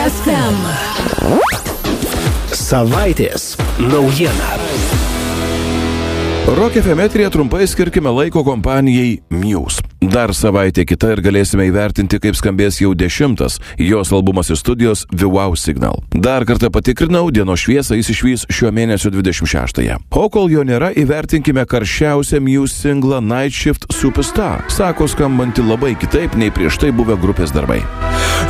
FM. Savaitės naujiena. Rock FM eteryje trumpai skirkime laiko kompanijai Muse. Dar savaitė kita ir galėsime įvertinti, kaip skambės jau 10. jos albumas iš studijos The Wow Signal. Dar kartą patikrinau, dienos šviesą jis išvys šio mėnesio 26-ąją. O kol jo nėra, įvertinkime karščiausią Muse singlą Night Shift Superstar. Sako, skambanti labai kitaip nei prieš tai buvę grupės darbai.